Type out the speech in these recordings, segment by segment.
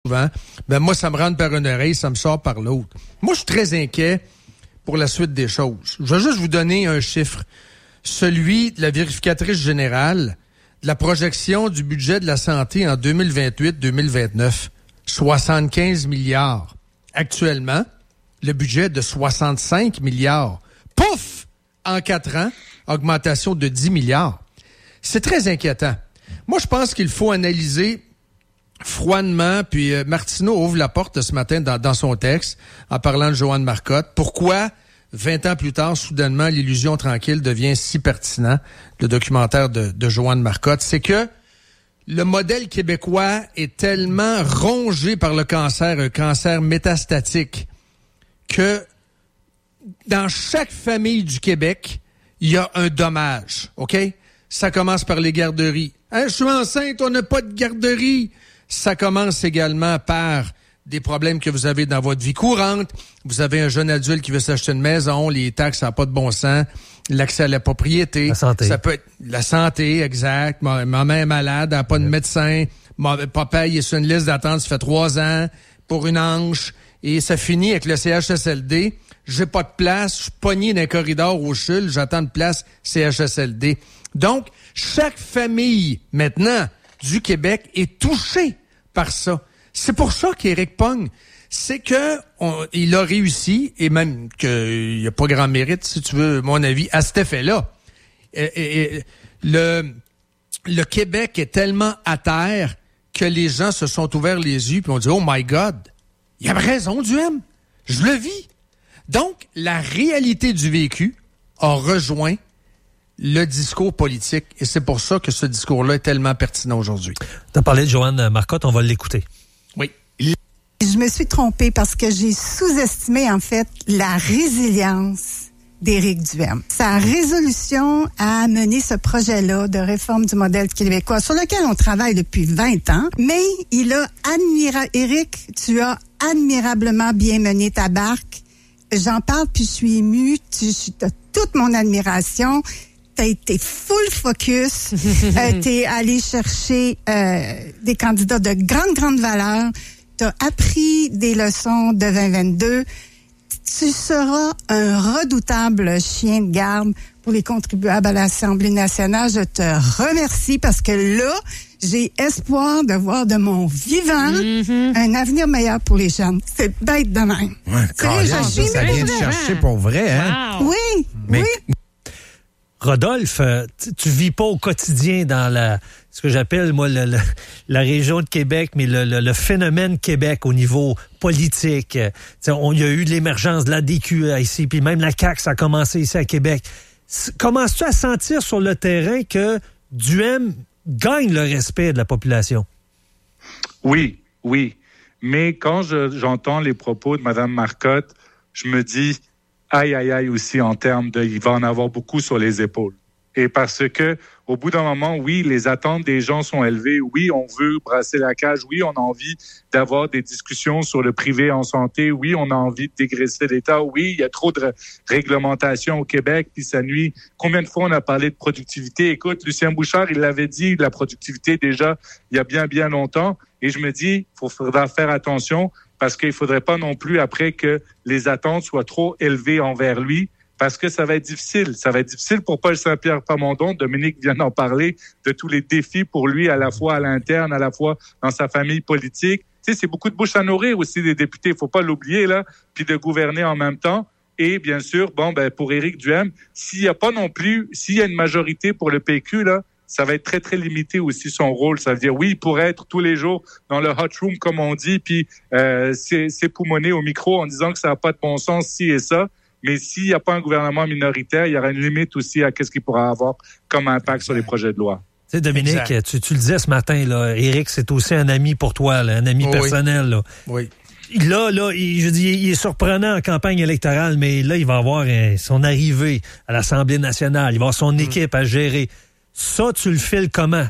souvent. Ben moi, ça me rentre par une oreille, ça me sort par l'autre. Moi, je suis très inquiet pour la suite des choses. Je vais juste vous donner un chiffre. Celui de la vérificatrice générale de la projection du budget de la santé en 2028-2029. 75 milliards. Actuellement, le budget de 65 milliards. Pouf! En 4 ans, augmentation de 10 milliards. C'est très inquiétant. Moi, je pense qu'il faut analyser froidement, puis Martineau ouvre la porte ce matin dans son texte en parlant de Joanne Marcotte. Pourquoi, 20 ans plus tard, soudainement, l'illusion tranquille devient si pertinent, le documentaire de Joanne Marcotte? C'est que le modèle québécois est tellement rongé par le cancer, un cancer métastatique, que dans chaque famille du Québec, il y a un dommage, OK? Ça commence par les garderies. Hein, je suis enceinte, on n'a pas de garderie. Ça commence également par des problèmes que vous avez dans votre vie courante. Vous avez un jeune adulte qui veut s'acheter une maison, les taxes, ça n'a pas de bon sens. L'accès à la propriété. La santé. Ça peut être la santé, exact. Maman est malade, elle n'a pas de médecin. Papa, il est sur une liste d'attente, ça fait 3 ans pour une hanche. Et ça finit avec le CHSLD. J'ai pas de place, je suis pogné dans un corridor au CHUL, j'attends de place CHSLD. Donc, chaque famille, maintenant, du Québec est touchée par ça. C'est pour ça qu'Éric Pogne, c'est que il a réussi, et même qu'il n'y a pas grand mérite, si tu veux, mon avis, à cet effet-là. Le Québec est tellement à terre que les gens se sont ouverts les yeux et ont dit « Oh my God, il avait raison, Duhem, je le vis ». Donc, la réalité du vécu a rejoint le discours politique. Et c'est pour ça que ce discours-là est tellement pertinent aujourd'hui. Tu as parlé de Joanne Marcotte, on va l'écouter. Oui. Je me suis trompée parce que j'ai sous-estimé, en fait, la résilience d'Éric Duhem. Sa résolution à mener ce projet-là de réforme du modèle québécois, sur lequel on travaille depuis 20 ans, mais il a Éric, tu as admirablement bien mené ta barque. J'en parle puis je suis émue. Tu as toute mon admiration. T'as été full focus. T'es allé chercher des candidats de grande valeur. T'as appris des leçons de 2022. Tu seras un redoutable chien de garde pour les contribuables à l'Assemblée nationale. Je te remercie parce que là, j'ai espoir de voir de mon vivant un avenir meilleur pour les jeunes. C'est bête de même. Ouais, ça vient de chercher pour vrai, hein? Wow. Oui. Rodolphe, tu vis pas au quotidien dans ce que j'appelle, moi, la région de Québec, mais le phénomène Québec au niveau politique. Il y a eu de l'émergence de la DQ ici, puis même la CAQ, ça a commencé ici à Québec. Commences-tu à sentir sur le terrain que Duhem gagne le respect de la population? Oui. Mais quand j'entends les propos de Mme Marcotte, je me dis... aïe aussi en termes de, il va en avoir beaucoup sur les épaules. Et parce que, au bout d'un moment, oui, les attentes des gens sont élevées. Oui, on veut brasser la cage. Oui, on a envie d'avoir des discussions sur le privé en santé. Oui, on a envie de dégraisser l'État. Oui, il y a trop de réglementation au Québec, puis ça nuit. Combien de fois on a parlé de productivité? Écoute, Lucien Bouchard, il l'avait dit, la productivité déjà, il y a bien longtemps. Et je me dis, il faudra faire attention parce qu'il faudrait pas non plus après que les attentes soient trop élevées envers lui, parce que ça va être difficile. Ça va être difficile pour Paul Saint-Pierre Plamondon. Dominique vient d'en parler, de tous les défis pour lui, à la fois à l'interne, à la fois dans sa famille politique. Tu sais, c'est beaucoup de bouches à nourrir aussi des députés, faut pas l'oublier, là, puis de gouverner en même temps. Et bien sûr, pour Éric Duhem, s'il y a une majorité pour le PQ, là, ça va être très, très limité aussi son rôle. Ça veut dire, oui, il pourrait être tous les jours dans le hot room, comme on dit, puis s'époumoner au micro en disant que ça n'a pas de bon sens, ci et ça. Mais s'il n'y a pas un gouvernement minoritaire, il y aura une limite aussi à qu'est-ce qu'il pourra avoir comme impact sur les projets de loi. Tu sais, Dominique, tu le disais ce matin, là, Éric, c'est aussi un ami pour toi, là, un ami personnel. Là. Oui. Là, il est surprenant en campagne électorale, mais là, il va avoir son arrivée à l'Assemblée nationale. Il va avoir son équipe à gérer. Ça, tu le files comment?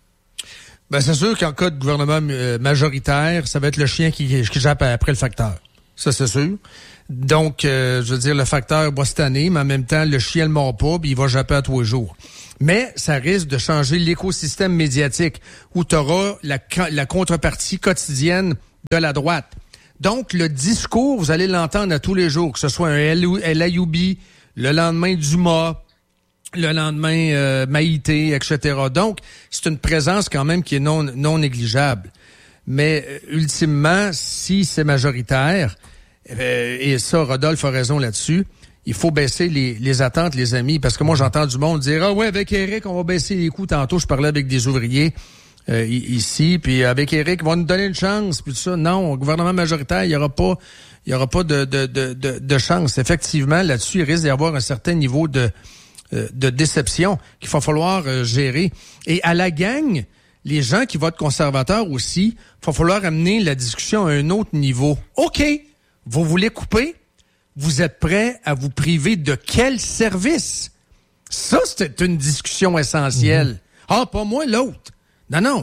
Ben, c'est sûr qu'en cas de gouvernement majoritaire, ça va être le chien qui jappe après le facteur. Ça, c'est sûr. Donc, je veux dire, le facteur va cette année, mais en même temps, le chien le mord pas, puis il va japper à tous les jours. Mais ça risque de changer l'écosystème médiatique où tu auras la contrepartie quotidienne de la droite. Donc, le discours, vous allez l'entendre à tous les jours, que ce soit un LAUB, le lendemain Dumas, le lendemain Maïté, etc. Donc, c'est une présence quand même qui est non négligeable. Mais ultimement, si c'est majoritaire, et ça, Rodolphe a raison là-dessus, il faut baisser les attentes, les amis, parce que moi, j'entends du monde dire « Ah ouais, avec Éric, on va baisser les coûts. » Tantôt, je parlais avec des ouvriers ici, puis avec Éric, ils vont nous donner une chance, puis tout ça. Non, au gouvernement majoritaire, il y aura pas de chance. Effectivement, là-dessus, il risque d'y avoir un certain niveau de déception qu'il va falloir gérer. Et à la gang, les gens qui votent conservateurs aussi, il va falloir amener la discussion à un autre niveau. OK, vous voulez couper? Vous êtes prêts à vous priver de quel service? Ça, c'est une discussion essentielle. Ah, pas moi, l'autre. Non.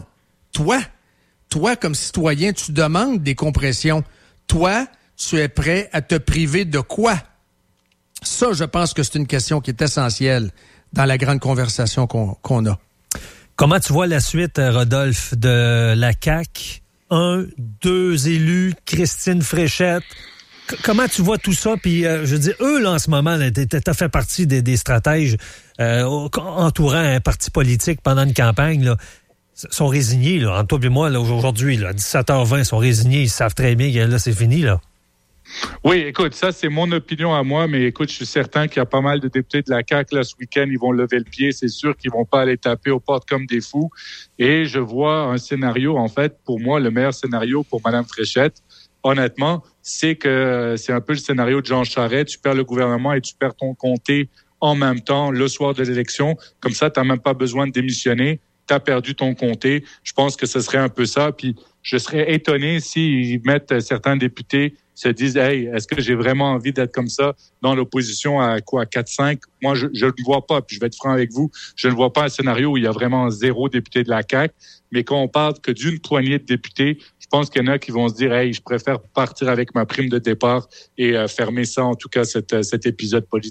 Toi, comme citoyen, tu demandes des compressions. Toi, tu es prêt à te priver de quoi? Ça, je pense que c'est une question qui est essentielle dans la grande conversation qu'on a. Comment tu vois la suite, Rodolphe, de la CAQ? 2 élus, Christine Fréchette. Comment tu vois tout ça? Puis, je veux dire, eux, là, en ce moment, t'as fait partie des stratèges entourant un parti politique pendant une campagne, là. Sont résignés, là. Entre toi et moi, là, aujourd'hui, là, à 17h20, ils sont résignés. Ils savent très bien que là, c'est fini, là. Oui, écoute, ça, c'est mon opinion à moi, mais écoute, je suis certain qu'il y a pas mal de députés de la CAQ, là, ce week-end, ils vont lever le pied. C'est sûr qu'ils vont pas aller taper aux portes comme des fous. Et je vois un scénario, en fait, pour moi, le meilleur scénario pour Mme Fréchette, honnêtement, c'est que c'est un peu le scénario de Jean Charest. Tu perds le gouvernement et tu perds ton comté en même temps, le soir de l'élection. Comme ça, tu n'as même pas besoin de démissionner. Tu as perdu ton comté. Je pense que ce serait un peu ça. Puis, je serais étonné s'ils mettent certains députés se disent « Hey, est-ce que j'ai vraiment envie d'être comme ça dans l'opposition à quoi, 4-5? » Moi, je ne vois pas, puis je vais être franc avec vous, je ne vois pas un scénario où il y a vraiment 0 député de la CAQ. Mais quand on parle que d'une poignée de députés, je pense qu'il y en a qui vont se dire « Hey, je préfère partir avec ma prime de départ et fermer ça, en tout cas, cet épisode politique. »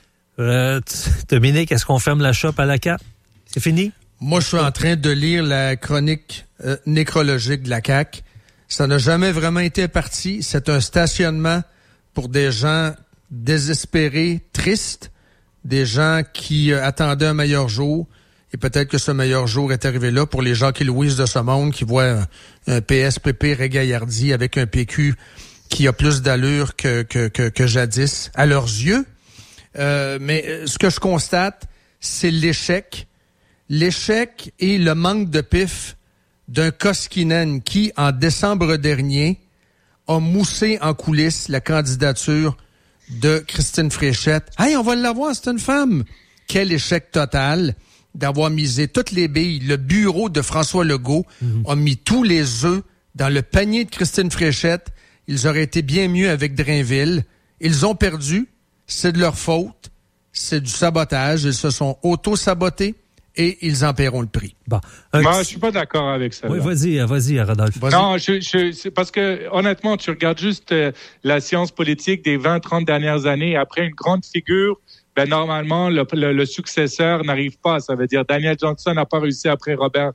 Dominique, est-ce qu'on ferme la shop à la CAQ? C'est fini? Moi, je suis en train de lire la chronique nécrologique de la CAQ. Ça n'a jamais vraiment été parti. C'est un stationnement pour des gens désespérés, tristes, des gens qui attendaient un meilleur jour. Et peut-être que ce meilleur jour est arrivé là pour les Jacques et Louise de ce monde qui voient un PSPP régaillardi avec un PQ qui a plus d'allure que jadis à leurs yeux. Mais ce que je constate, c'est l'échec. L'échec et le manque de pif d'un Koskinen qui, en décembre dernier, a moussé en coulisses la candidature de Christine Fréchette. « Hey, on va l'avoir, c'est une femme! » Quel échec total d'avoir misé toutes les billes. Le bureau de François Legault a mis tous les œufs dans le panier de Christine Fréchette. Ils auraient été bien mieux avec Drainville. Ils ont perdu. C'est de leur faute. C'est du sabotage. Ils se sont auto-sabotés. Et ils en paieront le prix. Bon. Moi, je suis pas d'accord avec ça. Oui, vas-y, Rodolphe. Vas-y. Non, c'est parce que, honnêtement, tu regardes juste la science politique des 20-30 dernières années. Après une grande figure, ben, normalement, le successeur n'arrive pas. Ça veut dire Daniel Johnson n'a pas réussi après Robert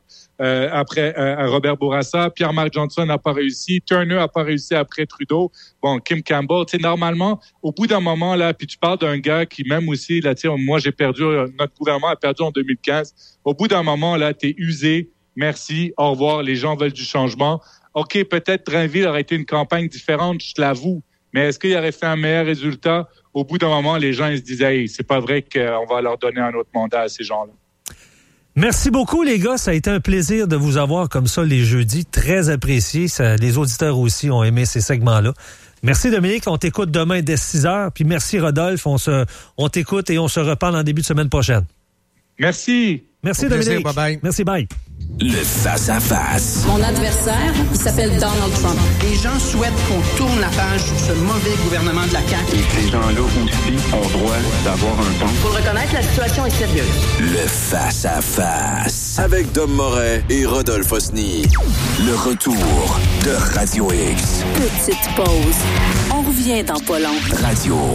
Bourassa. Pierre-Marc Johnson n'a pas réussi. Turner n'a pas réussi après Trudeau. Bon, Kim Campbell. Tu sais, normalement, au bout d'un moment, là, puis tu parles d'un gars qui, même aussi, là, tu sais, moi, notre gouvernement a perdu en 2015. Au bout d'un moment, là, t'es usé. Merci. Au revoir. Les gens veulent du changement. OK, peut-être Drainville aurait été une campagne différente, je te l'avoue. Mais est-ce qu'il aurait fait un meilleur résultat? Au bout d'un moment, les gens, ils se disaient, hey, c'est pas vrai qu'on va leur donner un autre mandat à ces gens-là. Merci beaucoup, les gars. Ça a été un plaisir de vous avoir comme ça les jeudis. Très apprécié. Les auditeurs aussi ont aimé ces segments-là. Merci, Dominique. On t'écoute demain dès 6h. Puis merci, Rodolphe. On t'écoute et on se reparle en début de semaine prochaine. Merci. Merci, Dominique. Bye-bye. Merci, bye. Le face-à-face. Mon adversaire, il s'appelle Donald Trump. Les gens souhaitent qu'on tourne la page sur ce mauvais gouvernement de la CAQ. Et ces gens-là aussi ont droit d'avoir un ton. Faut le reconnaître, la situation est sérieuse. Le face-à-face. Avec Dom Moret et Rodolphe Osny. Le retour de Radio X. Petite pause. On revient dans pas long. Radio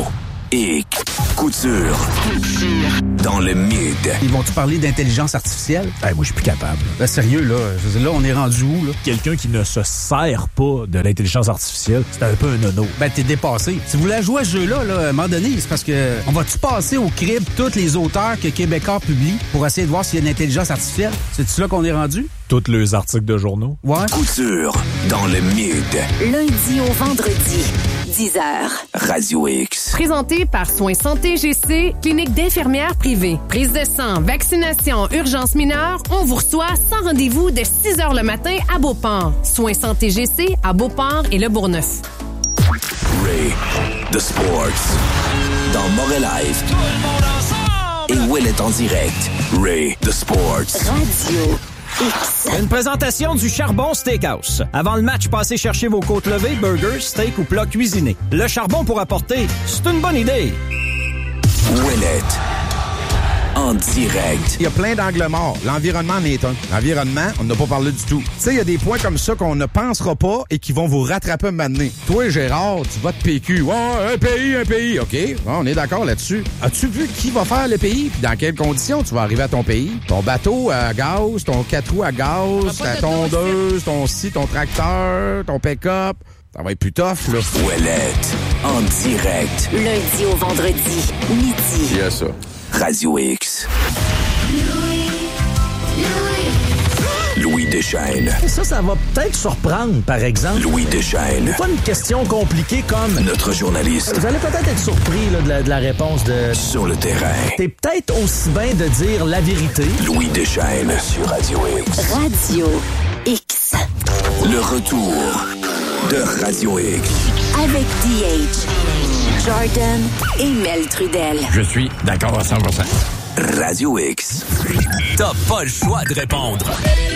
Couture. Dans le mid. Ils vont-tu parler d'intelligence artificielle? Moi, je suis plus capable. Ben, sérieux, là. Je veux dire, là, on est rendu où, là? Quelqu'un qui ne se sert pas de l'intelligence artificielle, c'est un peu un nono. Ben, t'es dépassé. Si vous voulez jouer à ce jeu-là, à un moment donné, c'est parce que on va-tu passer au crible tous les auteurs que Québécois publie pour essayer de voir s'il y a une intelligence artificielle? C'est-tu là qu'on est rendu? Tous les articles de journaux. Ouais. Couture. Dans le mid. Lundi au vendredi, 10h. Radio X. Présenté par Soins Santé GC, clinique d'infirmières privée. Prise de sang, vaccination, urgence mineure, on vous reçoit sans rendez-vous de 6h le matin à Beauport. Soins Santé GC à Beauport et Le Bourgneuf. Ray, The Sports. Dans Moret Live. Et Ouellet en direct. Ray, The Sports. Radio X. Une présentation du Charbon Steakhouse. Avant le match, passez chercher vos côtes levées, burgers, steak ou plats cuisinés. Le charbon pour apporter, c'est une bonne idée. Ouellet. En direct. Il y a plein d'angles morts. L'environnement en est un. L'environnement, on n'a pas parlé du tout. Tu sais, il y a des points comme ça qu'on ne pensera pas et qui vont vous rattraper un moment donné. Toi, Gérard, tu votes PQ. Ouais, un pays. OK, on est d'accord là-dessus. As-tu vu qui va faire le pays? Puis dans quelles conditions tu vas arriver à ton pays? Ton bateau à gaz, ton 4 roues à gaz, ta tondeuse, ton tracteur, ton pick-up. Ça va être plus tough, là. Ouellette. En direct. Lundi au vendredi, midi. Il y a ça. Radio X. Louis Deschaines. Ça va peut-être surprendre, par exemple. Louis Deschaines. Pas une question compliquée comme... Notre journaliste. Vous allez peut-être être surpris là, de la réponse de... Sur le terrain. T'es peut-être aussi bien de dire la vérité. Louis Deschaines sur Radio X. Radio X. Le retour de Radio X. Avec DH, Jordan et Mel Trudel. Je suis d'accord à 100%. Radio X. T'as pas le choix de répondre.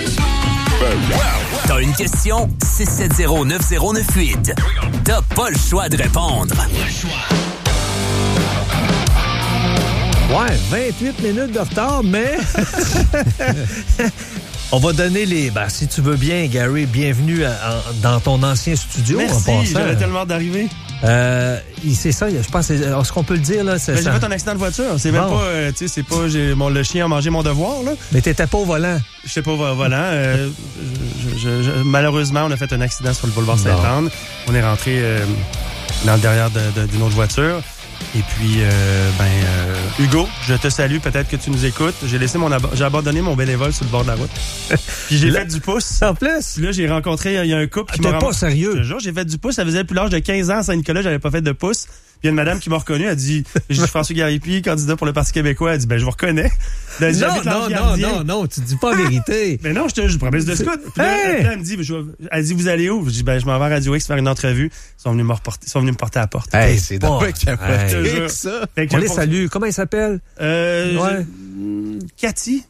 T'as une question? 670-9098. T'as pas le choix de répondre. Ouais, 28 minutes de retard, mais... On va donner les... Ben, si tu veux bien, Gary, bienvenue dans ton ancien studio. Merci, j'avais tellement d'arriver. C'est ça, je pense, est-ce qu'on peut le dire, là? J'ai fait un accident de voiture. C'est même pas, tu sais, c'est pas, le chien a mangé mon devoir, là. Mais t'étais pas au volant. J'étais pas au volant. Malheureusement, on a fait un accident sur le boulevard Sainte-Anne. On est rentré dans le derrière d'une autre voiture. Et puis, Hugo, je te salue, peut-être que tu nous écoutes. J'ai abandonné mon bénévole sur le bord de la route. Puis j'ai fait du pouce. En plus? Puis là, j'ai rencontré, il y a un couple qui m'a... T'es pas sérieux? Je te jure, j'ai fait du pouce. Ça faisait plus l'âge de 15 ans à Saint-Nicolas, j'avais pas fait de pouce. Puis il y a une madame qui m'a reconnu, elle dit, je suis François Garipi, candidat pour le Parti québécois. Elle dit, je vous reconnais. Non, tu dis pas la vérité. Mais non, je promesse de scout. Puis là, elle me dit, elle dit, vous allez où? Je dis, je m'en vais à Radio X faire une entrevue. Ils sont venus me porter à la porte. Hey, c'est dingue ça. On les salue. Comment ils s'appellent? Cathy.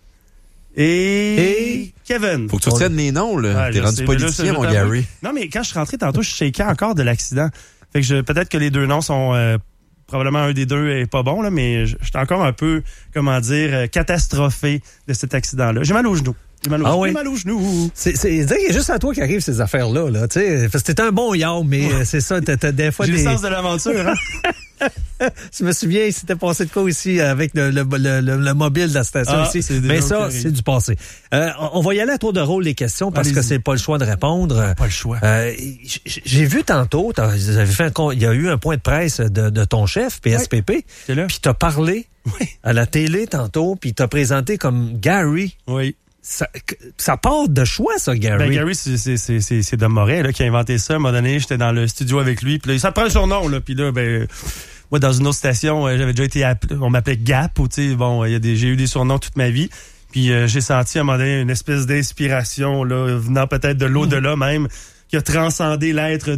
Et Kevin. Faut que tu retiennes les noms, là. T'es rendu politicien, mon Gary. Non, mais quand je suis rentré tantôt, je shakeais encore de l'accident. Fait que peut-être que les deux noms sont probablement un des deux est pas bon, là, mais j'étais encore un peu, catastrophé de cet accident-là. J'ai mal aux genoux. J'ai mal aux genoux. C'est juste à toi qui arrivent ces affaires-là, là, tu sais. Parce que t'es un bon yard, mais c'est ça, t'as des fois j'ai le sens de l'aventure, hein? Je me souviens, il s'était passé de quoi ici avec le mobile de la station ici. Mais ça, c'est du passé. On va y aller à tour de rôle les questions parce que c'est pas le choix de répondre. Pas le choix. J'ai vu tantôt, il y a eu un point de presse de ton chef, PSPP. Puis t'as parlé à la télé tantôt, puis t'as présenté comme Gary. Oui. Ça part de choix, ça, Gary. Gary, c'est Dom Moret là, qui a inventé ça. À un moment donné, j'étais dans le studio avec lui. Puis là, ça prend son nom. Là, puis là, moi, dans une autre station, j'avais déjà été appelé, on m'appelait Gap. Ou, j'ai eu des surnoms toute ma vie. Puis j'ai senti à un moment donné une espèce d'inspiration là, venant peut-être de l'au-delà même, qui a transcendé l'être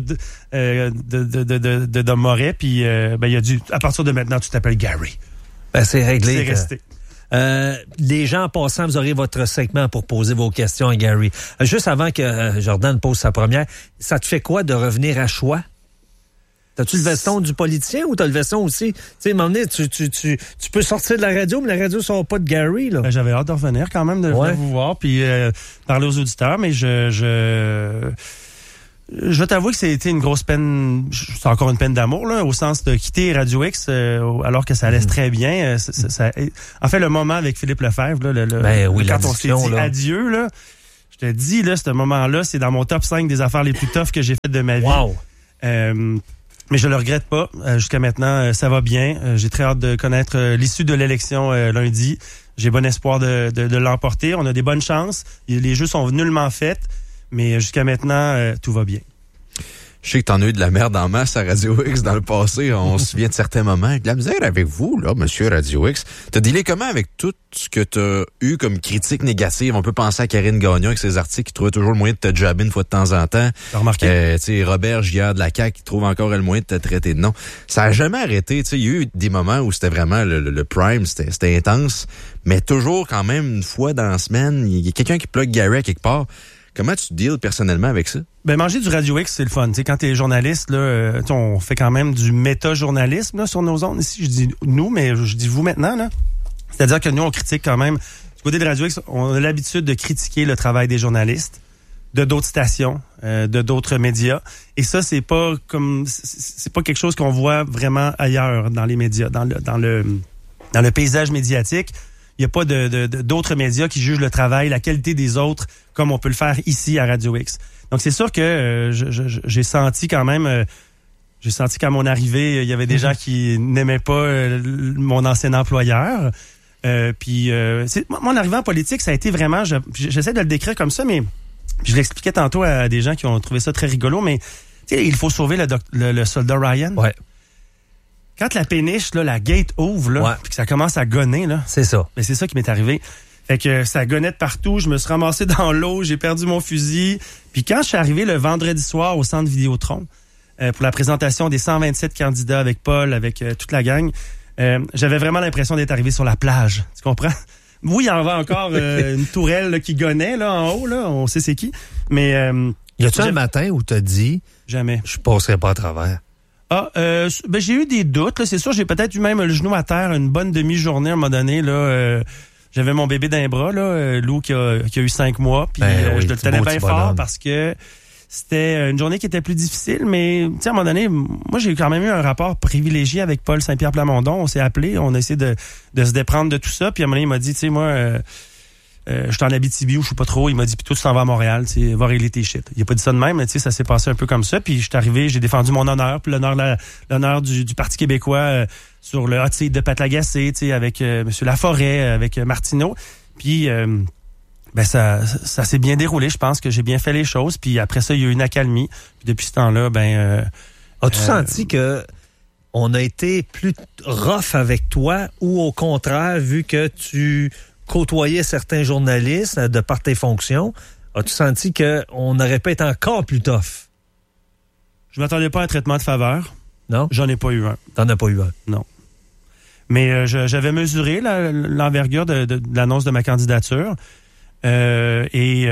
de Dom Moret. Puis il a dit, à partir de maintenant, tu t'appelles Gary. C'est réglé. C'est resté. Les gens en passant, vous aurez votre segment pour poser vos questions à Gary. Juste avant que Jordan pose sa première, ça te fait quoi de revenir à choix? T'as-tu le veston du politicien ou t'as le veston aussi? Tu sais, à un moment donné, tu peux sortir de la radio, mais la radio ne sort pas de Gary, là. J'avais hâte de revenir quand même, de venir vous voir, puis parler aux auditeurs, mais Je vais t'avouer que c'était une grosse peine, c'est encore une peine d'amour, là, au sens de quitter Radio X alors que ça allait très bien. En fait, le moment avec Philippe Lefebvre, là, quand on s'est dit adieu, là, je te dis, là, ce moment-là, c'est dans mon top 5 des affaires les plus toughs que j'ai faites de ma vie. Wow. Mais je le regrette pas. Jusqu'à maintenant, ça va bien. J'ai très hâte de connaître l'issue de l'élection lundi. J'ai bon espoir de l'emporter. On a des bonnes chances. Les jeux sont nullement faits. Mais jusqu'à maintenant, tout va bien. Je sais que t'en as eu de la merde en masse à Radio X dans le passé. On se souvient de certains moments. Avec de la misère avec vous, là, monsieur Radio X. T'as dealé comment avec tout ce que t'as eu comme critique négative? On peut penser à Karine Gagnon avec ses articles qui trouvait toujours le moyen de te jabber une fois de temps en temps. T'as remarqué? Tu sais, Robert Giard de la CAQ qui trouve encore le moyen de te traiter de nom. Ça a jamais arrêté. Tu sais, il y a eu des moments où c'était vraiment le prime, c'était intense. Mais toujours quand même, une fois dans la semaine, il y a quelqu'un qui plug Gary à quelque part. Comment tu deals personnellement avec ça? Ben, manger du Radio X, c'est le fun. T'sais, quand t'es journaliste, là, on fait quand même du méta-journalisme là, sur nos ondes. Ici, je dis nous, mais je dis vous maintenant. Là. C'est-à-dire que nous, on critique quand même. Du côté de Radio X, on a l'habitude de critiquer le travail des journalistes, de d'autres stations, de d'autres médias. Et ça, c'est pas quelque chose qu'on voit vraiment ailleurs dans les médias, dans le paysage médiatique. Il n'y a pas d'autres médias qui jugent le travail, la qualité des autres, comme on peut le faire ici à Radio X. Donc, c'est sûr que j'ai senti quand même... j'ai senti qu'à mon arrivée, il y avait des gens qui n'aimaient pas mon ancien employeur. Mon arrivée en politique, ça a été vraiment... J'essaie de le décrire comme ça, mais je l'expliquais tantôt à des gens qui ont trouvé ça très rigolo, mais il faut sauver le soldat Ryan. Ouais. Quand la péniche, là, la gate ouvre, là, puis que ça commence à gonner, là. C'est ça. Mais c'est ça qui m'est arrivé. Fait que ça gonnait de partout, je me suis ramassé dans l'eau, j'ai perdu mon fusil. Puis quand je suis arrivé le vendredi soir au centre Vidéotron, pour la présentation des 127 candidats avec Paul, avec toute la gang, j'avais vraiment l'impression d'être arrivé sur la plage. Tu comprends? Oui, il y en avait encore une tourelle là, qui gonnait là, en haut, là, on sait c'est qui. Mais y a-tu un matin où t'as dit jamais. Je passerai pas à travers? J'ai eu des doutes. Là, c'est sûr, j'ai peut-être eu même le genou à terre une bonne demi-journée à un moment donné. Là, j'avais mon bébé dans les bras, là, Lou qui a eu 5 mois. Puis je le tenais bien fort parce que c'était une journée qui était plus difficile. Mais à un moment donné, moi, j'ai quand même eu un rapport privilégié avec Paul Saint-Pierre Plamondon. On s'est appelé, on a essayé de se déprendre de tout ça. Puis à un moment donné, il m'a dit, tu sais, moi... je suis en Abitibi ou je sais pas trop. Il m'a dit, puis toi, tu t'en vas à Montréal, tu sais, va régler tes shit. Il a pas dit ça de même, mais tu sais, ça s'est passé un peu comme ça. Puis je suis arrivé, j'ai défendu mon honneur, puis l'honneur du Parti québécois sur le hot seat de Pat Lagacé, tu sais, avec M. Laforêt, avec Martineau. Puis ça s'est bien déroulé. Je pense que j'ai bien fait les choses. Puis après ça, il y a eu une accalmie. Puis depuis ce temps-là, as-tu senti que on a été plus rough avec toi ou au contraire, vu que tu côtoyais certains journalistes de par tes fonctions, as-tu senti qu'on aurait pu être encore plus tough? Je m'attendais pas à un traitement de faveur. Non? J'en ai pas eu un. T'en as pas eu un? Non. Mais j'avais mesuré l'envergure de l'annonce de ma candidature. Peut-être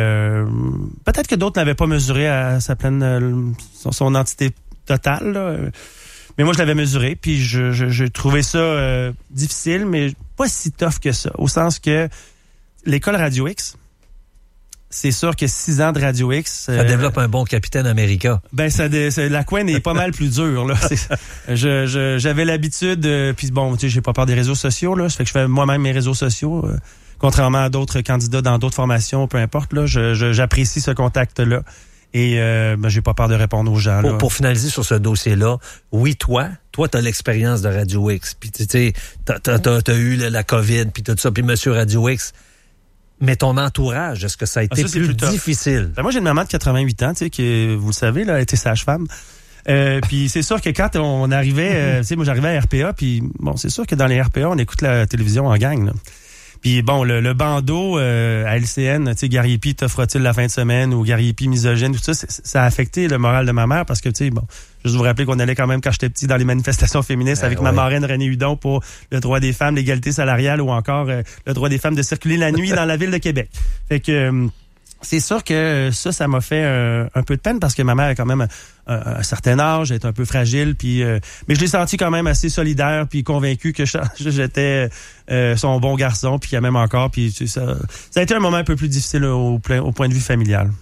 que d'autres n'avaient pas mesuré à sa pleine son entité totale. Là. Mais moi, je l'avais mesuré, puis je trouvais ça difficile, mais pas si tough que ça. Au sens que l'école Radio X, c'est sûr que 6 ans de Radio X... ça développe un bon Capitaine America. La couenne est pas mal plus dure. Là. J'avais l'habitude, puis bon, tu sais, j'ai pas peur des réseaux sociaux, là, ça fait que je fais moi-même mes réseaux sociaux. Contrairement à d'autres candidats dans d'autres formations, peu importe, là, j'apprécie ce contact-là. Et j'ai pas peur de répondre aux gens. Pour finaliser sur ce dossier-là, oui, toi, t'as l'expérience de Radio X, puis tu sais, t'as eu la COVID, puis tout ça, puis Monsieur Radio X. Mais ton entourage, est-ce que ça a été plus difficile? Moi, j'ai une maman de 88 ans, tu sais, qui, vous le savez, là, a été sage-femme. Puis c'est sûr que quand on arrivait, tu sais, moi j'arrivais à RPA, puis bon, c'est sûr que dans les RPA, on écoute la télévision en gang, là. Puis bon, le bandeau à LCN, tu sais, Gary Epi t'offre-t-il la fin de semaine ou Gary Epi misogyne, tout ça, ça a affecté le moral de ma mère parce que, tu sais, bon, juste vous rappeler qu'on allait quand même, quand j'étais petit, dans les manifestations féministes avec ma marraine Renée Hudon pour le droit des femmes, l'égalité salariale ou encore le droit des femmes de circuler la nuit dans la ville de Québec. Fait que c'est sûr que ça m'a fait un peu de peine parce que ma mère a quand même un certain âge, elle est un peu fragile, puis mais je l'ai senti quand même assez solidaire puis convaincu que j'étais son bon garçon, puis qu'il y a même encore, puis ça a été un moment un peu plus difficile au point de vue familial.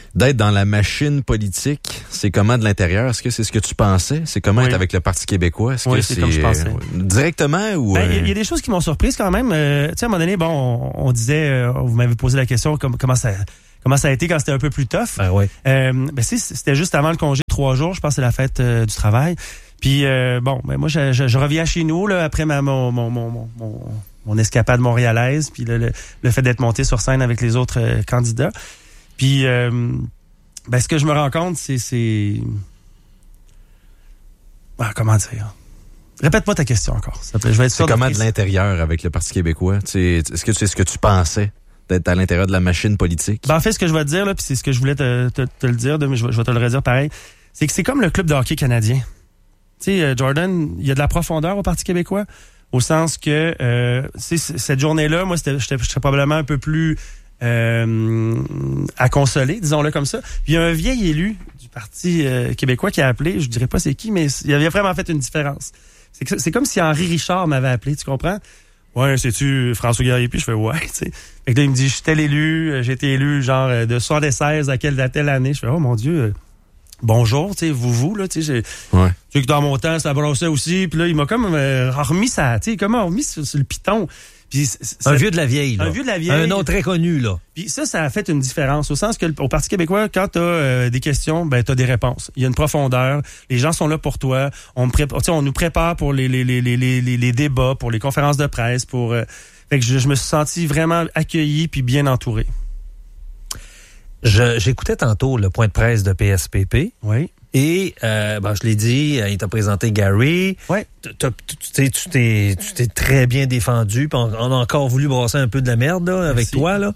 D'être dans la machine politique, c'est comment de l'intérieur? Est-ce que c'est ce que tu pensais? C'est comment être avec le Parti québécois? Est-ce que c'est comme je pensais. Directement ou... Il y a des choses qui m'ont surprise quand même. Tu sais, à un moment donné, on disait, vous m'avez posé la question, comment ça a été quand c'était un peu plus tough. C'était juste avant le congé, 3 jours, je pense que c'est la fête du travail. Puis moi, je reviens chez nous là, après mon escapade montréalaise, puis le fait d'être monté sur scène avec les autres candidats. Puis, ce que je me rends compte, c'est... comment dire? Répète-moi ta question encore. Je vais être sûr. C'est comment de l'intérieur avec le Parti québécois? Est-ce que c'est ce que tu pensais d'être à l'intérieur de la machine politique? En fait, ce que je vais te dire, là, puis c'est ce que je voulais te le dire, mais je vais te le redire pareil, c'est que c'est comme le club de hockey canadien. Tu sais, Jordan, il y a de la profondeur au Parti québécois, au sens que cette journée-là, moi, j'étais probablement un peu plus à consoler, disons-le comme ça. Puis il y a un vieil élu du Parti québécois qui a appelé, je dirais pas c'est qui, mais il avait vraiment fait une différence. C'est comme si Henri Richard m'avait appelé, tu comprends? Ouais, c'est-tu François Guerrier? Puis je fais ouais, tu sais. Fait que là, il me dit, je suis tel élu, j'ai été élu genre de 76 à telle année. Je fais, oh mon Dieu, bonjour, tu sais, vous, là, tu sais, tu sais que dans mon temps, ça brossait aussi. Puis là, il m'a comme remis ça, tu sais, comment remis sur le piton. Puis un vieux de la vieille, là. Un vieux de la vieille. Un nom très connu, là. Puis ça a fait une différence. Au sens que au Parti québécois, quand t'as des questions, t'as des réponses. Il y a une profondeur. Les gens sont là pour toi. On nous prépare pour les débats, pour les conférences de presse, fait que je me suis senti vraiment accueilli puis bien entouré. J'écoutais tantôt le point de presse de PSPP. Oui. Et, je l'ai dit, il t'a présenté Gary. Ouais. Tu t'es très bien défendu. Puis on a encore voulu brasser un peu de la merde, là, avec toi, là.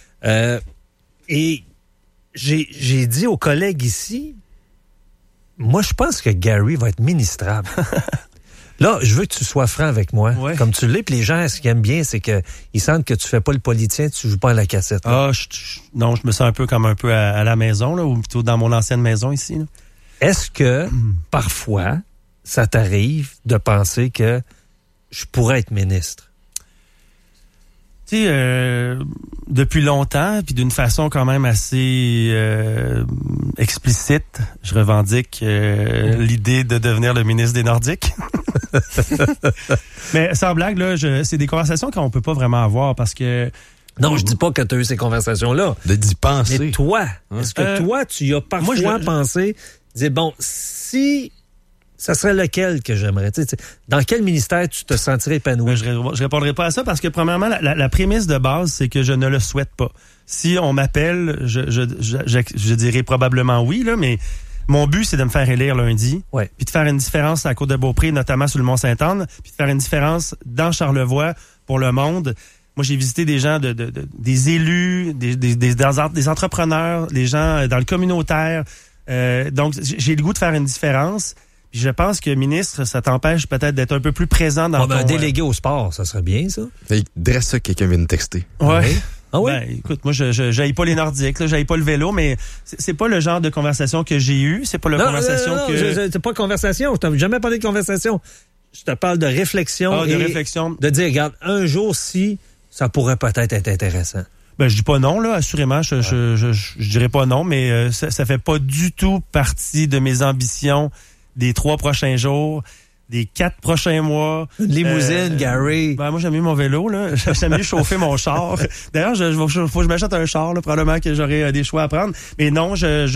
Et j'ai dit aux collègues ici, moi, je pense que Gary va être ministrable. Là, je veux que tu sois franc avec moi, comme tu l'es. Puis les gens, ce qu'ils aiment bien, c'est que ils sentent que tu fais pas le politicien, tu joues pas à la cassette. Là. Non, je me sens un peu comme à la maison, là, ou plutôt dans mon ancienne maison ici. Là. Est-ce que, parfois, ça t'arrive de penser que je pourrais être ministre? Tu sais, depuis longtemps, puis d'une façon quand même assez explicite, je revendique l'idée de devenir le ministre des Nordiques. Mais sans blague, là, c'est des conversations qu'on peut pas vraiment avoir parce que... Non, je dis pas que tu as eu ces conversations-là. D'y penser. Mais toi, est-ce que toi, tu y as parfois pensé, dire, bon, si... Ça serait lequel que j'aimerais? Dans quel ministère tu te sentirais épanoui? Je répondrai pas à ça parce que, premièrement, la prémisse de base, c'est que je ne le souhaite pas. Si on m'appelle, je dirais probablement oui, là, mais mon but, c'est de me faire élire lundi, puis de faire une différence à la Côte-de-Beaupré, notamment sur le Mont-Saint-Anne, puis de faire une différence dans Charlevoix pour le monde. Moi, j'ai visité des gens, des élus, des entrepreneurs, des gens dans le communautaire. Donc, j'ai le goût de faire une différence. Puis je pense que ministre, ça t'empêche peut-être d'être un peu plus présent dans ton... Un délégué au sport, ça serait bien, ça? Dresse ça, quelqu'un vient de texter. Ouais. Ah oui? Écoute, moi, j'aille pas les Nordiques, là, j'aille pas le vélo, mais c'est pas le genre de conversation que j'ai eu. C'est pas la conversation que... C'est pas conversation. Je t'ai jamais parlé de conversation. Je te parle de réflexion. De réflexion. De dire, regarde, un jour, si ça pourrait peut-être être intéressant. Je dis pas non, là, assurément. Je dirais pas non, mais ça fait pas du tout partie de mes ambitions des 3 prochains jours, des 4 prochains mois. Une limousine, Gary. Moi, j'aime mieux mon vélo, là. J'aime mieux chauffer mon char. D'ailleurs, faut que je m'achète un char, là. Probablement que j'aurai des choix à prendre. Mais non,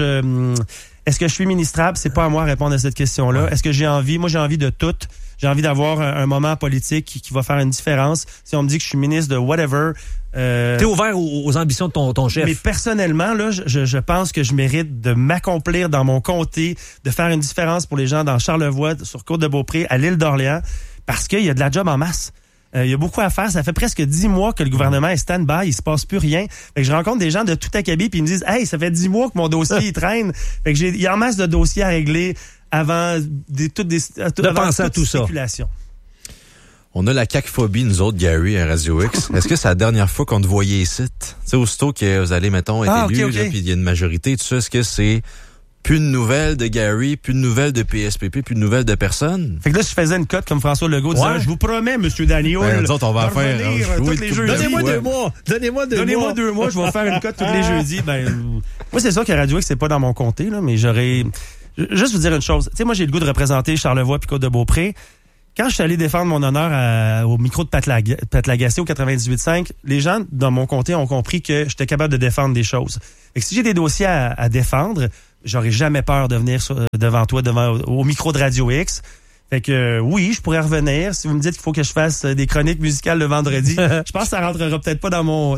est-ce que je suis ministrable? C'est pas à moi de répondre à cette question-là. Est-ce que j'ai envie? Moi, j'ai envie de tout. J'ai envie d'avoir un moment politique qui va faire une différence. Si on me dit que je suis ministre de whatever... T'es ouvert aux ambitions de ton chef. Mais personnellement, là, je pense que je mérite de m'accomplir dans mon comté, de faire une différence pour les gens dans Charlevoix, sur Côte-de-Beaupré, à l'île d'Orléans, parce qu'il y a de la job en masse. Il y a beaucoup à faire. Ça fait presque 10 mois que le gouvernement est stand-by. Il se passe plus rien. Fait que je rencontre des gens de tout acabit puis ils me disent « Hey, ça fait 10 mois que mon dossier il traîne. » Fait que il y a en masse de dossiers à régler avant toute spéculation. On a la cacophobie, nous autres, Gary, à Radio X. Est-ce que c'est la dernière fois qu'on te voyait ici? Tu sais, aussitôt que vous allez, mettons, être élu, puis il y a une majorité, tout ça, est-ce que c'est Plus de nouvelles de Gary, plus de nouvelles de PSPP, plus de nouvelles de personne. Fait que là, je faisais une cote comme François Legault disant, je vous promets, Monsieur Daniel, nous autres, on va faire tous les jeudis. Donnez-moi 2 mois. Donnez-moi 2 mois, je vais faire une cote tous les jeudis. Moi, c'est sûr que Radio X, c'est pas dans mon comté, là, mais j'aurais... Juste vous dire une chose. Tu sais, moi, j'ai le goût de représenter Charlevoix puis Côte-de-Beaupré. Quand je suis allé défendre mon honneur au micro de Pat Lagacé au 98.5, les gens dans mon comté ont compris que j'étais capable de défendre des choses. Fait que si j'ai des dossiers à défendre, j'aurais jamais peur de venir devant toi, au micro de Radio X. Fait que oui, je pourrais revenir. Si vous me dites qu'il faut que je fasse des chroniques musicales le vendredi, je pense que ça rentrera peut-être pas dans mon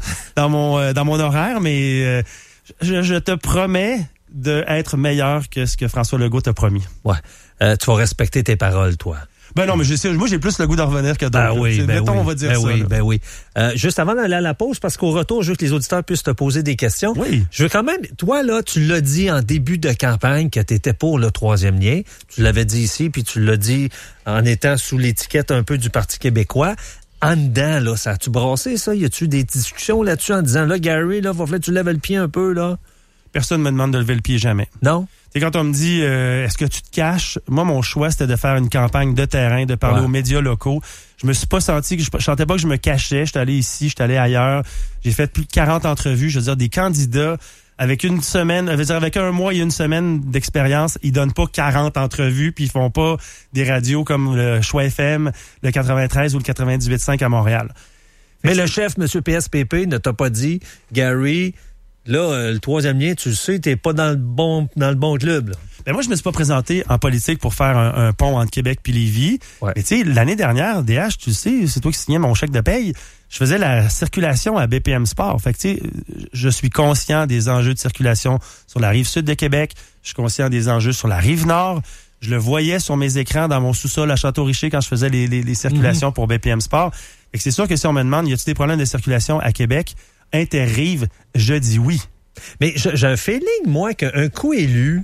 horaire, mais je te promets d'être meilleur que ce que François Legault t'a promis. Ouais. Tu vas respecter tes paroles, toi. Ben non, mais moi, j'ai plus le goût d'en revenir que d'autres. On va dire ça. Oui. Juste avant d'aller à la pause, parce qu'au retour, juste que les auditeurs puissent te poser des questions. Oui. Je veux quand même, toi, là, tu l'as dit en début de campagne que tu étais pour le troisième lien. Tu l'avais dit ici, puis tu l'as dit en étant sous l'étiquette un peu du Parti québécois. En dedans, là, ça a-tu brassé, ça? Y a-tu des discussions là-dessus en disant, là, Gary, là, va falloir que tu lèves le pied un peu, là? Personne me demande de lever le pied jamais. Non? C'est quand on me dit est-ce que tu te caches? Moi, mon choix, c'était de faire une campagne de terrain, de parler aux médias locaux. Je me suis pas senti que je sentais pas que je me cachais. J'étais allé ici, j'étais allé ailleurs. J'ai fait plus de 40 entrevues. Je veux dire, des candidats avec une semaine, avec un mois et une semaine d'expérience, ils donnent pas 40 entrevues, puis ils font pas des radios comme le Choix FM, le 93 ou le 98.5 à Montréal. Mais le chef, M. PSPP, ne t'a pas dit, Gary, là, le troisième lien, tu le sais, t'es pas dans le bon club, là. Ben moi, je me suis pas présenté en politique pour faire un pont entre Québec puis Lévis. Ouais. Mais tu sais, l'année dernière, DH, tu le sais, c'est toi qui signais mon chèque de paye. Je faisais la circulation à BPM Sport. Fait que tu sais, je suis conscient des enjeux de circulation sur la rive sud de Québec. Je suis conscient des enjeux sur la rive nord. Je le voyais sur mes écrans dans mon sous-sol à Château-Richer quand je faisais les circulations pour BPM Sport. Fait que c'est sûr que si on me demande, y a-t-il des problèmes de circulation à Québec, Interrive, je dis oui. Mais j'ai un feeling, moi, qu'un coup élu,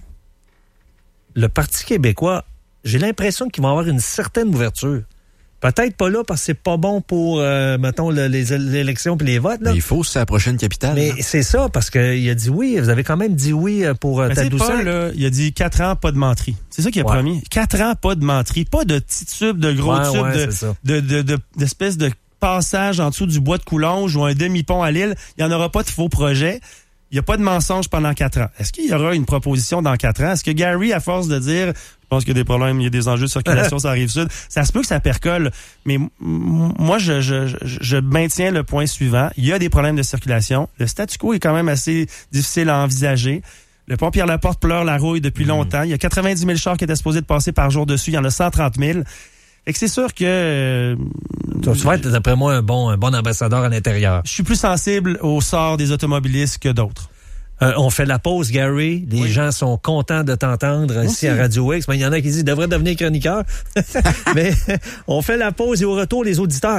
le Parti québécois, j'ai l'impression qu'il va avoir une certaine ouverture. Peut-être pas là parce que c'est pas bon pour, mettons, les élections puis les votes. Là. Mais il faut, c'est la prochaine capitale. Mais c'est ça, parce qu'il a dit oui. Vous avez quand même dit oui pour Tadoussac. Il a dit 4 ans, pas de menterie. C'est ça qu'il a promis. 4 ans, pas de menterie. Pas de petits tubes, de gros tubes, d'espèces de passage en dessous du bois de Coulonge ou un demi-pont à l'île. Il n'y en aura pas de faux projets. Il n'y a pas de mensonge pendant 4 ans. Est-ce qu'il y aura une proposition dans 4 ans? Est-ce que Gary, à force de dire, je pense qu'il y a des problèmes, il y a des enjeux de circulation sur la Rive-Sud, ça se peut que ça percole. Mais moi, je maintiens le point suivant. Il y a des problèmes de circulation. Le statu quo est quand même assez difficile à envisager. Le pont Pierre-Laporte pleure la rouille depuis longtemps. Il y a 90 000 chars qui étaient supposés de passer par jour dessus. Il y en a 130 000. Fait que c'est sûr que... tu vas être, d'après moi, un bon ambassadeur à l'intérieur. Je suis plus sensible au sort des automobilistes que d'autres. On fait la pause, Gary. Les gens sont contents de t'entendre ici à Radio X. Mais il y en a qui disent, devrait devenir chroniqueur. Mais on fait la pause et au retour, les auditeurs,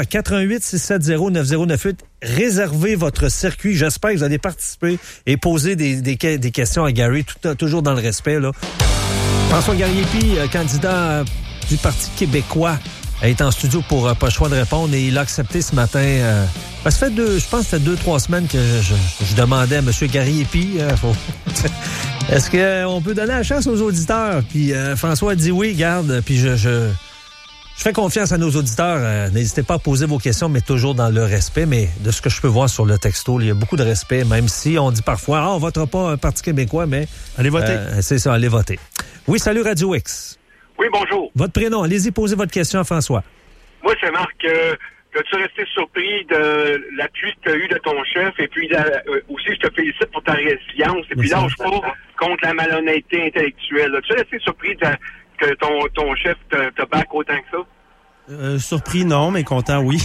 88-670-9098, réservez votre circuit. J'espère que vous allez participer et poser des questions à Gary, toujours dans le respect, là. François Gariepi, candidat du Parti québécois, est en studio pour pas le choix de répondre et il a accepté ce matin. Ça fait je pense que ça fait 2-3 semaines que je demandais à M. Gariepi. Est-ce qu'on peut donner la chance aux auditeurs? Puis François a dit oui, garde. Puis je fais confiance à nos auditeurs. N'hésitez pas à poser vos questions, mais toujours dans le respect. Mais de ce que je peux voir sur le texto, il y a beaucoup de respect, même si on dit parfois, on votera pas un Parti québécois, mais... Allez voter. C'est ça, allez voter. Oui, salut Radio X. Oui, bonjour. Votre prénom, allez-y poser votre question à François. Moi, c'est Marc. As-tu resté surpris de l'appui que tu as eu de ton chef? Et puis, aussi, je te félicite pour ta résilience. Et puis, lâche pas contre la malhonnêteté intellectuelle. As-tu resté surpris que ton chef te back autant que ça? Surpris, non, mais content, oui.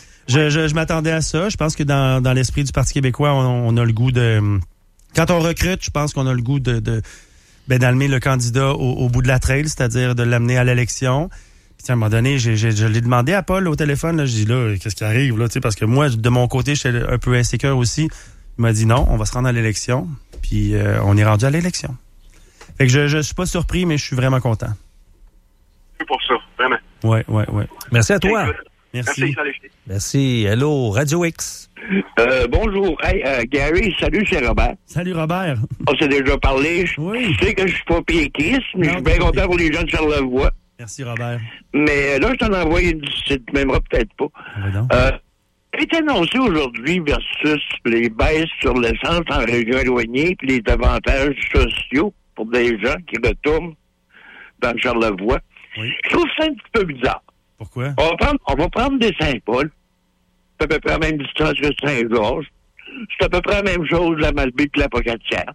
je m'attendais à ça. Je pense que dans l'esprit du Parti québécois, on a le goût de... Quand on recrute, je pense qu'on a le goût d'amener le candidat au bout de la trail, c'est-à-dire de l'amener à l'élection. Puis à un moment donné, je l'ai demandé à Paul au téléphone, là, je dis là, qu'est-ce qui arrive là, parce que moi, de mon côté, j'étais un peu insécure aussi. Il m'a dit non, on va se rendre à l'élection, puis on est rendu à l'élection. Fait que je suis pas surpris, mais je suis vraiment content. C'est pour ça, vraiment. Ouais. Merci à toi. Merci. Merci. Hello, Radio X. Bonjour. Hey, Gary, salut, c'est Robert. Salut, Robert. On s'est déjà parlé. Oui. Je sais que je suis pas péquiste, mais je suis bien content pour les gens de Charlevoix. Merci, Robert. Mais là, je t'en envoie une, tu te m'aimeras peut-être pas. Est annoncé aujourd'hui versus les baisses sur l'essence en région éloignée puis les avantages sociaux pour des gens qui retournent dans Charlevoix. Oui. Je trouve ça un petit peu bizarre. Pourquoi? On va prendre des Saint-Paul. C'est à peu près la même distance que Saint-Georges. C'est à peu près la même chose, la Malbaie et la Pocatière.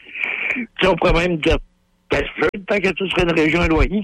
On pourrait même dire Tacheford, tant que ce serait une région éloignée.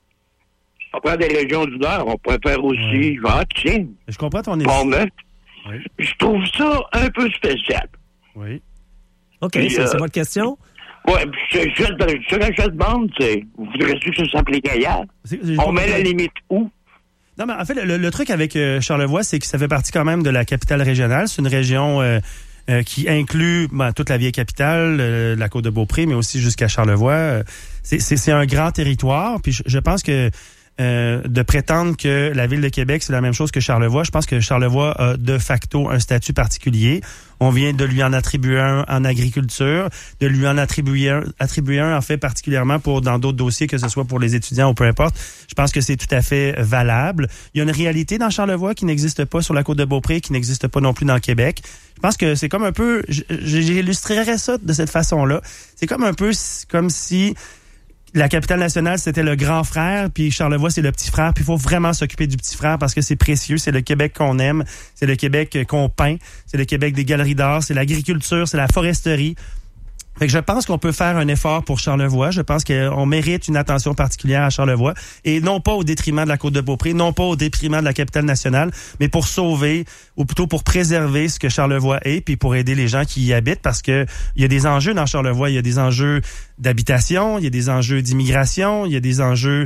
On prend des régions du Nord, on pourrait faire aussi, tiens. Je comprends ton Pont-Neuf. Oui. Je trouve ça un peu spécial. Oui. OK, c'est votre question? Oui, ce que je demande, c'est, voudrais-tu que ça s'applique ailleurs? On met la limite où? Non, mais en fait, le truc avec Charlevoix, c'est que ça fait partie quand même de la capitale régionale. C'est une région qui inclut toute la vieille capitale, la Côte-de-Beaupré, mais aussi jusqu'à Charlevoix. C'est un grand territoire. Puis je pense que de prétendre que la Ville de Québec, c'est la même chose que Charlevoix, je pense que Charlevoix a de facto un statut particulier. On vient de lui en attribuer un en agriculture, de lui en attribuer un en fait particulièrement dans d'autres dossiers, que ce soit pour les étudiants ou peu importe. Je pense que c'est tout à fait valable. Il y a une réalité dans Charlevoix qui n'existe pas sur la Côte-de-Beaupré, qui n'existe pas non plus dans Québec. Je pense que c'est comme un peu, j'illustrerais ça de cette façon-là. C'est comme un peu comme si la capitale nationale, c'était le grand frère, puis Charlevoix, c'est le petit frère. Puis il faut vraiment s'occuper du petit frère parce que c'est précieux. C'est le Québec qu'on aime, c'est le Québec qu'on peint, c'est le Québec des galeries d'art, c'est l'agriculture, c'est la foresterie. Fait que je pense qu'on peut faire un effort pour Charlevoix. Je pense qu'on mérite une attention particulière à Charlevoix. Et non pas au détriment de la Côte-de-Beaupré, non pas au détriment de la capitale nationale, mais pour sauver, ou plutôt pour préserver ce que Charlevoix est, puis pour aider les gens qui y habitent, parce que il y a des enjeux dans Charlevoix. Il y a des enjeux d'habitation, il y a des enjeux d'immigration, il y a des enjeux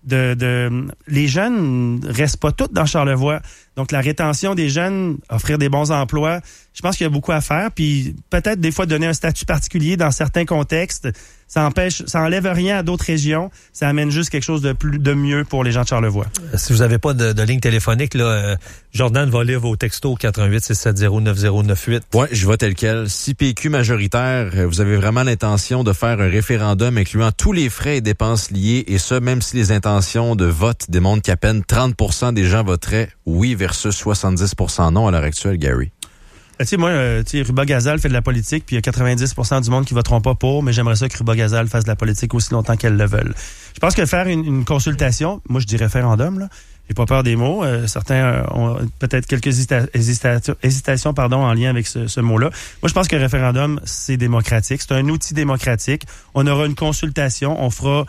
les jeunes restent pas tous dans Charlevoix. Donc, la rétention des jeunes, offrir des bons emplois, je pense qu'il y a beaucoup à faire. Puis, peut-être des fois donner un statut particulier dans certains contextes, ça enlève rien à d'autres régions. Ça amène juste quelque chose de mieux pour les gens de Charlevoix. Si vous n'avez pas de ligne téléphonique, là, Jordan va lire vos textos 88-670-9098. Ouais, je vote tel quel. Si PQ majoritaire, vous avez vraiment l'intention de faire un référendum incluant tous les frais et dépenses liés, et ça, même si les intentions de vote démontrent qu'à peine 30% des gens voteraient oui versus 70% non à l'heure actuelle, Gary. Tu sais, moi, Ruba Gazal fait de la politique, puis il y a 90% du monde qui voteront pas pour, mais j'aimerais ça que Ruba Gazal fasse de la politique aussi longtemps qu'elle le veulent. Je pense que faire une consultation, moi je dis référendum, là, j'ai pas peur des mots. Certains ont peut-être quelques hésitations en lien avec ce mot-là. Moi, je pense que référendum, c'est démocratique. C'est un outil démocratique. On aura une consultation, on fera...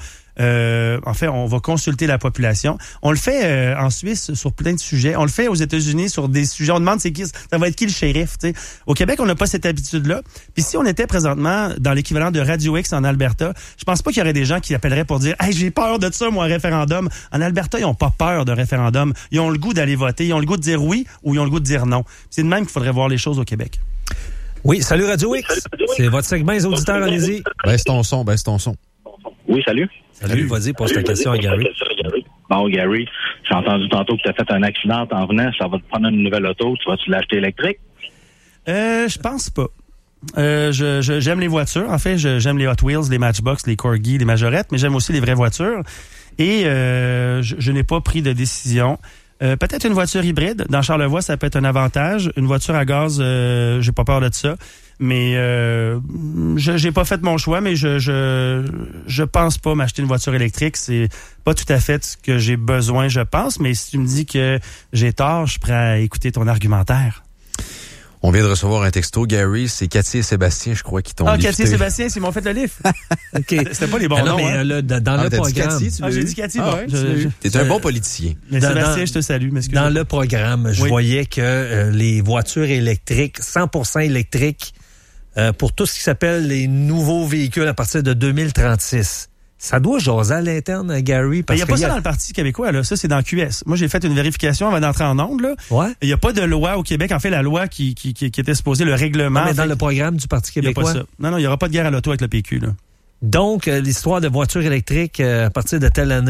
on va consulter la population. On le fait en Suisse sur plein de sujets. On le fait aux États-Unis sur des sujets. On demande ça va être qui le shérif. T'sais. Au Québec, on n'a pas cette habitude-là. Puis si on était présentement dans l'équivalent de Radio X en Alberta, je pense pas qu'il y aurait des gens qui appelleraient pour dire « Hey, j'ai peur de ça, moi, un référendum. » En Alberta, ils ont pas peur d'un référendum. Ils ont le goût d'aller voter. Ils ont le goût de dire oui ou ils ont le goût de dire non. C'est de même qu'il faudrait voir les choses au Québec. Oui, salut Radio X. C'est votre segment, les auditeurs, allez-y. Baisse ton son. Oui, salut. Salut, vas-y, pose ta question à Gary. Bon, Gary, j'ai entendu tantôt que tu as fait un accident en venant. Ça va te prendre une nouvelle auto. Tu vas-tu l'acheter électrique? Je pense pas. J'aime les voitures. En fait, j'aime les Hot Wheels, les Matchbox, les Corgi, les Majorettes, mais j'aime aussi les vraies voitures. Et je n'ai pas pris de décision. Peut-être une voiture hybride. Dans Charlevoix, ça peut être un avantage. Une voiture à gaz, j'ai pas peur de ça. Mais j'ai pas fait mon choix, mais je pense pas m'acheter une voiture électrique. C'est pas tout à fait ce que j'ai besoin, je pense. Mais si tu me dis que j'ai tort, je suis prêt à écouter ton argumentaire. On vient de recevoir un texto, Gary. C'est Cathy et Sébastien, je crois, qui t'ont lifté. Cathy et Sébastien, ils m'ont fait le lift. Okay. C'était pas les bons noms. Mais là, dans le programme... Dit Cathy, j'ai dit Cathy. T'es un bon politicien. Mais Sébastien, je te salue. Dans le programme, je voyais que les voitures électriques, 100% électriques, pour tout ce qui s'appelle les nouveaux véhicules à partir de 2036. Ça doit jaser à l'interne, Gary. Il n'y a pas ça dans le Parti québécois, là. Ça, c'est dans QS. Moi, j'ai fait une vérification avant d'entrer en ondes, là. Ouais. Il n'y a pas de loi au Québec. En fait, la loi qui était supposée, le règlement. Non, mais dans le programme du Parti québécois. Il n'y a pas ça. Non, il n'y aura pas de guerre à l'auto avec le PQ, là. Donc, l'histoire de voitures électriques, à partir de telle année,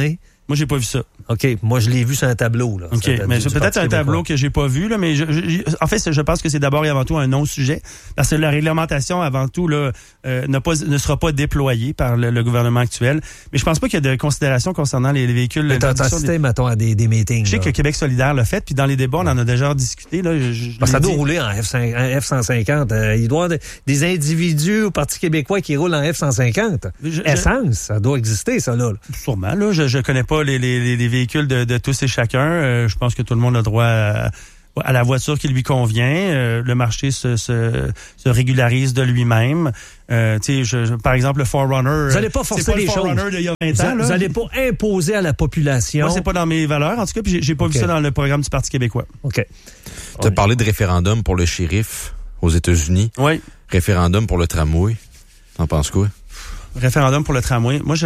Moi, j'ai pas vu ça. OK. Moi, je l'ai vu sur un tableau. Là. OK. Mais c'est peut-être un tableau que j'ai pas vu, là, mais en fait, je pense que c'est d'abord et avant tout un non-sujet. Parce que la réglementation, avant tout, là, ne sera pas déployée par le gouvernement actuel. Mais je pense pas qu'il y a de considérations concernant les véhicules. Mais t'as assisté, mettons, à des meetings. Je sais que Québec solidaire l'a fait, puis dans les débats, on en a déjà discuté. Là, ça doit rouler en F-150. Il doit y avoir des individus au Parti québécois qui roulent en F-150. Essence, ça doit exister, ça, là. Sûrement, là. Je connais pas les véhicules de tous et chacun. Je pense que tout le monde a droit à la voiture qui lui convient. Le marché se régularise de lui-même. Par exemple, le 4Runner... Vous n'allez pas forcer les choses. Il y a 20 ans, vous n'allez pas imposer à la population. Moi, c'est pas dans mes valeurs, en tout cas, puis j'ai pas vu ça dans le programme du Parti québécois. OK. Tu as parlé de référendum pour le shérif aux États-Unis. Oui. Référendum pour le tramway. T'en penses quoi? Référendum pour le tramway. Moi,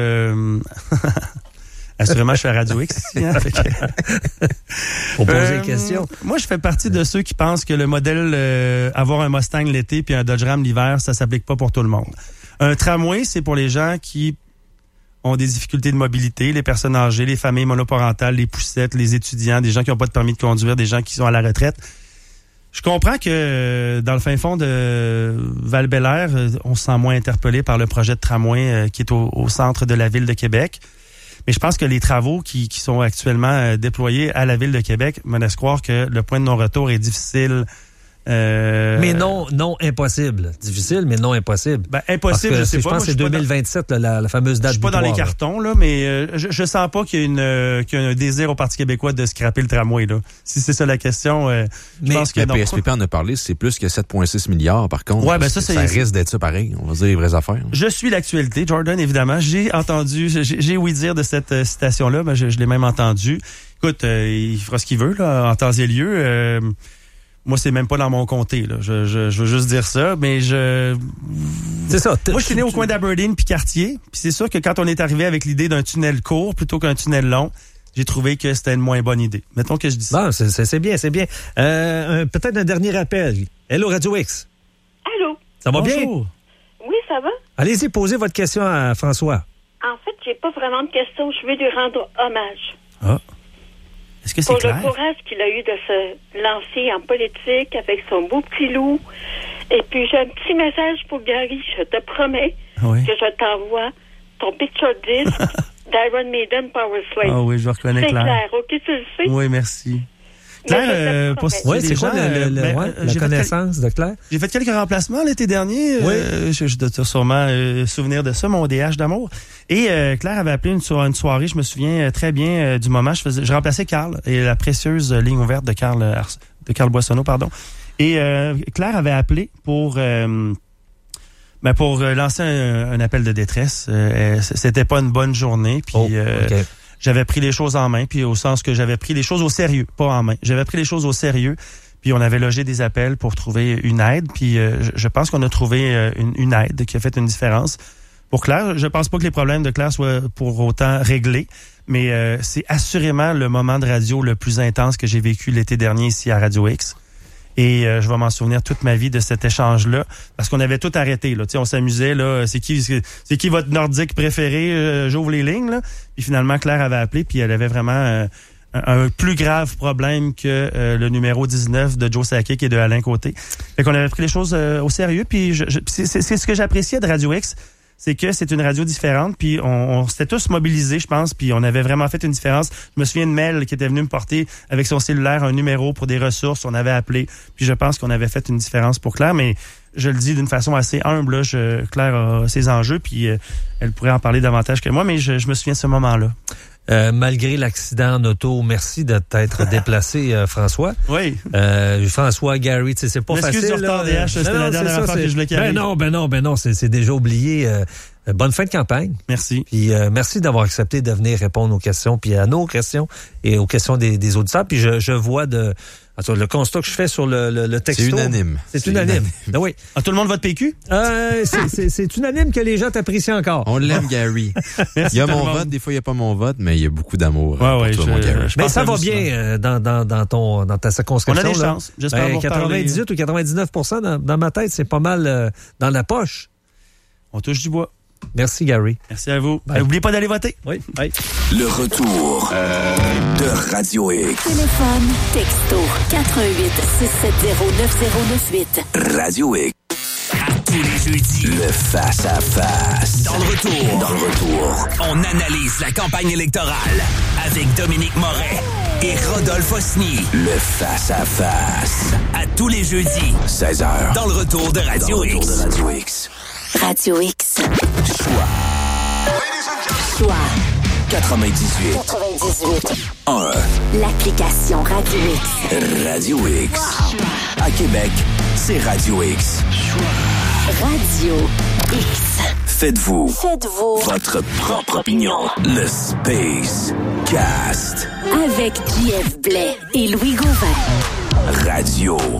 assurément, je suis à Radio X ici. Hein, Faut poser des questions. Moi, je fais partie de ceux qui pensent que le modèle avoir un Mustang l'été puis un Dodge Ram l'hiver, ça s'applique pas pour tout le monde. Un tramway, c'est pour les gens qui ont des difficultés de mobilité, les personnes âgées, les familles monoparentales, les poussettes, les étudiants, des gens qui n'ont pas de permis de conduire, des gens qui sont à la retraite. Je comprends que dans le fin fond de Val-Bélair, on se sent moins interpellé par le projet de tramway qui est au centre de la ville de Québec. Mais je pense que les travaux qui sont actuellement déployés à la ville de Québec me laissent croire que le point de non-retour est difficile. Mais non impossible. Difficile, mais non impossible. Ben, impossible, que je sais pas. Je pense que c'est 2027, la fameuse date. Je suis pas dans les cartons, là, mais je sens pas qu'il y a un désir au Parti québécois de scraper le tramway, là. Si c'est ça la question, je pense que la PSPP en a parlé, c'est plus que 7,6 milliards, par contre. Ouais, ben ça risque d'être ça pareil. On va dire les vraies affaires. Je suis l'actualité, Jordan, évidemment. J'ai ouï dire de cette citation-là, ben, je l'ai même entendu. Écoute, il fera ce qu'il veut, là, en temps et lieu. Moi, c'est même pas dans mon comté, là. Je veux juste dire ça, mais c'est ça. Moi, je suis né au coin d'Aberdeen puis Cartier, puis c'est sûr que quand on est arrivé avec l'idée d'un tunnel court plutôt qu'un tunnel long, j'ai trouvé que c'était une moins bonne idée. Mettons que je dis ça. Bon, c'est bien. Peut-être un dernier appel. Hello, Radio X. Allô. Ça va bien? Oui, ça va. Allez-y, posez votre question à François. En fait, j'ai pas vraiment de question. Je veux lui rendre hommage. Ah. Est-ce que c'est clair? Pour le courage qu'il a eu de se lancer en politique avec son beau petit loup. Et puis, j'ai un petit message pour Gary. Je te promets que je t'envoie ton picture disc d'Iron Maiden Power Slave. Ah oui, je reconnais Claire. C'est clair, OK, tu le sais? Oui, merci. Claire, c'est quoi la connaissance de Claire? J'ai fait quelques remplacements l'été dernier. Oui. Je dois sûrement souvenir de ça, mon DH d'amour. Et Claire avait appelé une soirée, je me souviens très bien du moment. Je remplaçais Carl et la précieuse ligne ouverte de Carl Boissonneau, pardon. Et Claire avait appelé pour lancer un appel de détresse. C'était pas une bonne journée. Puis okay. J'avais pris les choses en main, puis au sens que j'avais pris les choses au sérieux, pas en main. J'avais pris les choses au sérieux, puis on avait logé des appels pour trouver une aide, puis je pense qu'on a trouvé une aide qui a fait une différence. Pour Claire, je pense pas que les problèmes de Claire soient pour autant réglés, mais c'est assurément le moment de radio le plus intense que j'ai vécu l'été dernier ici à Radio X. Et je vais m'en souvenir toute ma vie de cet échange-là, parce qu'on avait tout arrêté. Là, on s'amusait. Là, c'est qui votre nordique préféré? J'ouvre les lignes. Là. Puis finalement, Claire avait appelé, puis elle avait vraiment un plus grave problème que le numéro 19 de Joe Sakic et de Alain Côté. Fait qu'on avait pris les choses au sérieux. Puis c'est ce que j'appréciais de Radio X, c'est que c'est une radio différente, puis on s'était tous mobilisés, je pense, puis on avait vraiment fait une différence. Je me souviens de Mel qui était venue me porter avec son cellulaire un numéro pour des ressources, on avait appelé, puis je pense qu'on avait fait une différence pour Claire, mais je le dis d'une façon assez humble, là, Claire a ses enjeux, puis elle pourrait en parler davantage que moi, mais je me souviens de ce moment-là. Malgré l'accident en auto, merci de t'être déplacé, François. Oui. François, Gary, tu sais, c'est pas facile. Excuse du retard, DH, c'était la dernière fois que je le carré. Ben non, c'est déjà oublié. Bonne fin de campagne. Merci. Puis merci d'avoir accepté de venir répondre aux questions, puis à nos questions et aux questions des auditeurs. Puis je vois le constat que je fais sur le texto. C'est unanime. C'est unanime. Ben oui. Tout le monde vote PQ? C'est unanime que les gens t'apprécient encore. On l'aime, Gary. Il y a mon vote, des fois il n'y a pas mon vote, mais il y a beaucoup d'amour pour toi, mon Gary. Mais ça va bien dans ta circonscription. On a des chances. J'espère 98 ou 99% dans ma tête, c'est pas mal dans la poche. On touche du bois. Merci, Gary. Merci à vous. N'oubliez pas d'aller voter. Oui. Bye. Le retour de Radio X. Téléphone, texto, 88-670-9098. Radio X. À tous les jeudis, le face-à-face. Dans le retour, on analyse la campagne électorale avec Dominique Moret et Rodolphe Osny. Le face-à-face. À tous les jeudis, 16h. Dans le retour de Radio X. Radio X. Choix. 98. 1. L'application Radio X. Radio X. À Québec, c'est Radio X. Radio X. Faites-vous votre propre opinion. Le Space Cast. Avec JF Blais et Louis Gauvin. Radio